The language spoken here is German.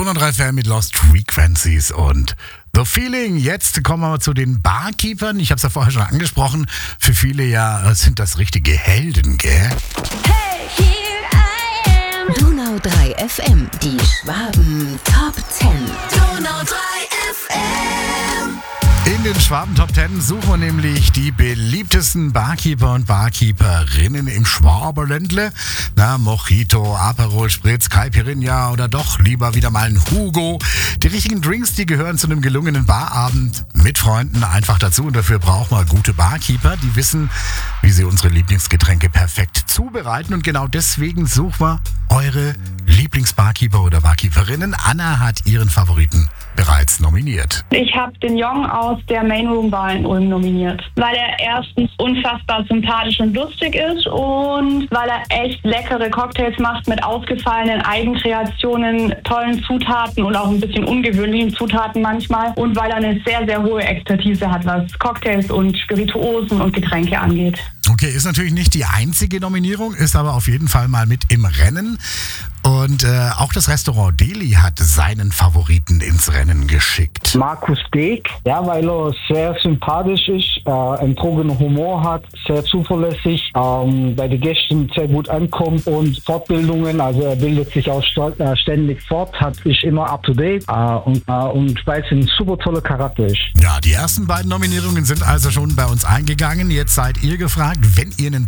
Donau 3 FM mit Lost Frequencies und The Feeling. Jetzt kommen wir zu den Barkeepern. Ich habe es ja vorher schon angesprochen. Für viele sind das richtige Helden, gell? Hey, here I am. Donau 3 FM, die Schwaben Top 10. Donau 3 FM. In den Schwaben Top 10 suchen wir nämlich die beliebtesten Barkeeper und Barkeeperinnen im Schwaberländle. Mojito, Aperol Spritz, Caipirinha oder doch lieber wieder mal ein Hugo. Die richtigen Drinks, die gehören zu einem gelungenen Barabend mit Freunden einfach dazu. Und dafür brauchen wir gute Barkeeper, die wissen, wie sie unsere Lieblingsgetränke perfekt zubereiten. Und genau deswegen suchen wir eure Lieblingsbarkeeper oder Barkeeperinnen. Anna hat ihren Favoriten bereits nominiert. Ich habe den Jong aus der Main Room Bar in Ulm nominiert, weil er erstens unfassbar sympathisch und lustig ist und weil er echt leckere Cocktails macht mit ausgefallenen Eigenkreationen, tollen Zutaten und auch ein bisschen ungewöhnlichen Zutaten manchmal und weil er eine sehr, sehr hohe Expertise hat, was Cocktails und Spirituosen und Getränke angeht. Okay, ist natürlich nicht die einzige Nominierung, ist aber auf jeden Fall mal mit im Rennen. Und auch das Restaurant Deli hat seinen Favoriten ins Rennen geschickt. Markus Beek, weil er sehr sympathisch ist, einen trockenen Humor hat, sehr zuverlässig, bei den Gästen sehr gut ankommt und Fortbildungen, also er bildet sich auch ständig fort, ist immer up to date und weil es ein super toller Charakter ist. Ja, die ersten beiden Nominierungen sind also schon bei uns eingegangen. Jetzt seid ihr gefragt, wenn ihr einen